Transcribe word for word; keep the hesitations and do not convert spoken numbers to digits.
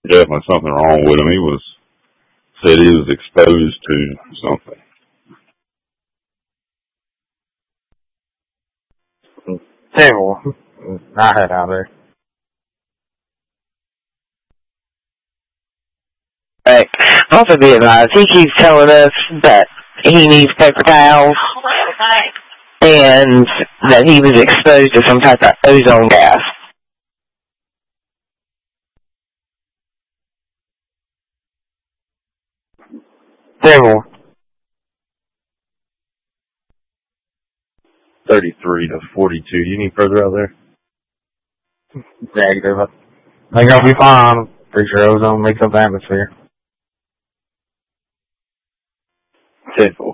Definitely something wrong with him. He was said he was exposed to something. Terrible. I heard out there. Right. Also be advised, he keeps telling us that he needs paper towels and that he was exposed to some type of ozone gas. Terrible. thirty-three to forty-two. You need further out there? Negative. I think I'll be fine. Pretty sure ozone makes up the atmosphere. ten four.